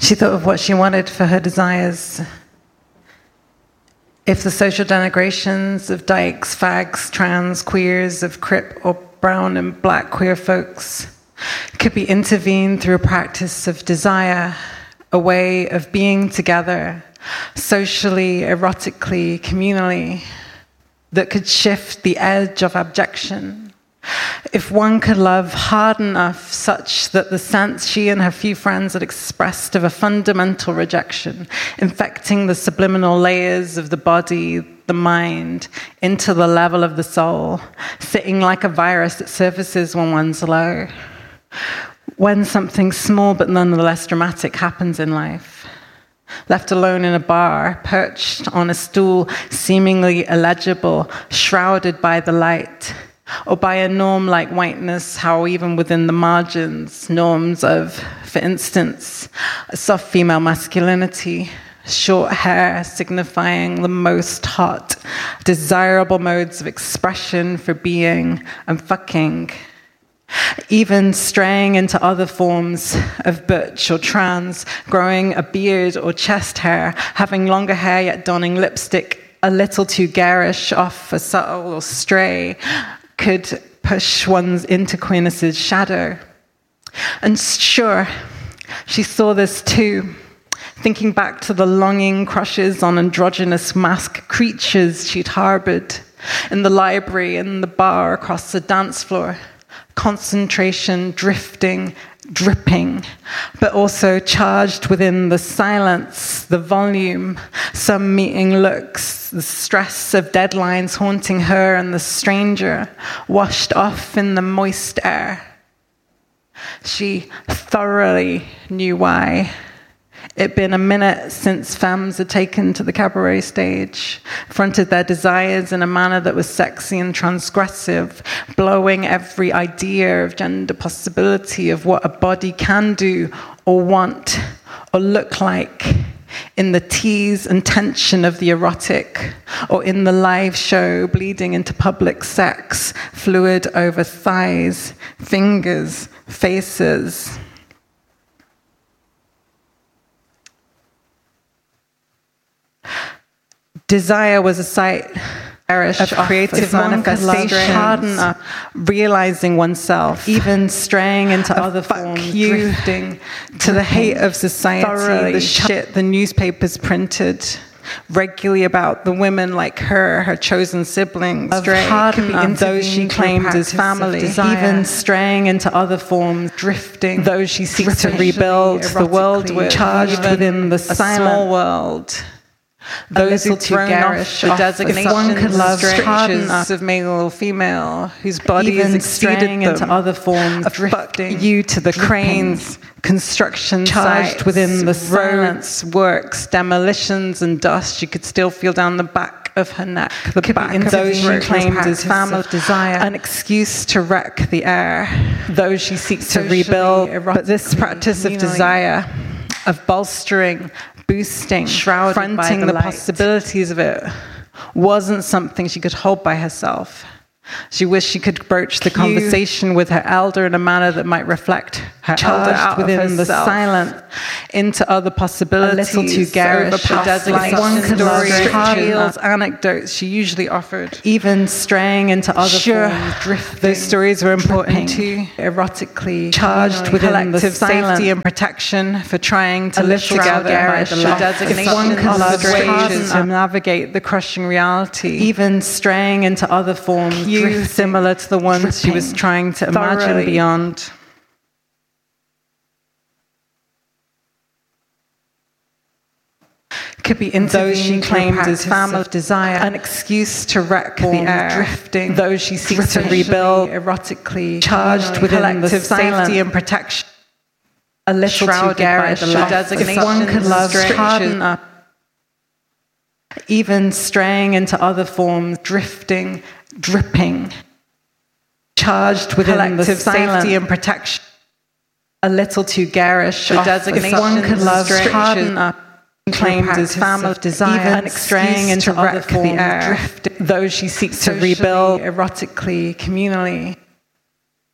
She thought of what she wanted for her desires. If the social denigrations of dykes, fags, trans, queers, of crip or brown and black queer folks could be intervened through a practice of desire, a way of being together, socially, erotically, communally, that could shift the edge of abjection. If one could love hard enough such that the sense she and her few friends had expressed of a fundamental rejection, infecting the subliminal layers of the body, the mind, into the level of the soul, sitting like a virus that surfaces when one's low, when something small but nonetheless dramatic happens in life. Left alone in a bar, perched on a stool, seemingly illegible, shrouded by the light, or by a norm like whiteness, how even within the margins, norms of, for instance, a soft female masculinity, short hair signifying the most hot, desirable modes of expression for being and fucking, even straying into other forms of butch or trans, growing a beard or chest hair, having longer hair yet donning lipstick a little too garish, off a subtle or stray, could push one's into queerness's shadow. And sure, she saw this too, thinking back to the longing crushes on androgynous masked creatures she'd harbored in the library, in the bar, across the dance floor. Concentration, drifting, dripping, but also charged within the silence, the volume, some meeting looks, the stress of deadlines haunting her and the stranger, washed off in the moist air. She thoroughly knew why. It'd been a minute since femmes had taken to the cabaret stage, fronted their desires in a manner that was sexy and transgressive, blowing every idea of gender possibility of what a body can do or want or look like in the tease and tension of the erotic, or in the live show bleeding into public sex, fluid over thighs, fingers, faces. Desire was a site of creative manifestation, harden up, realizing oneself, even straying into other forms, drifting to the hate of society, the shit the newspapers printed regularly about the women like her chosen siblings, harden up those she claimed as family, even straying into other forms, drifting, those she seeks to rebuild the world with, charged within the small world. Those who've thrown off the designations, one could love strictures of male or female, whose bodies exceeded them, into other forms, drifting you to the cranes, construction charged within the silence, works, demolitions and dust. You could still feel down the back of her neck, the back of those she claimed as family desire, an excuse to wreck the air, those she seeks to rebuild. But this practice of desire, of bolstering, boosting, shrouded fronting the possibilities of it, wasn't something she could hold by herself. She wished she could broach the conversation with her elder in a manner that might reflect her elder out within the silent into other possibilities. A little too garish, like one could tales, anecdotes she usually offered, even straying into other forms, drifting. Those stories were important too, erotically charged with collective safety and protection for trying to live together by the designation. One could love ways to navigate the crushing reality, even straying into other forms, similar to the ones she was trying to imagine beyond. Could be those she claimed as family desire, an excuse to wreck the air, drifting, those she seeks to rebuild, erotically charged within the safety and protection, a little too garish, if one could love harden up, even straying into other forms, drifting, dripping, charged within the safety and protection, a little too garish, if one could love harden up, claimed as family desire, even straying into other forms, the air, those she seeks to rebuild, erotically, communally.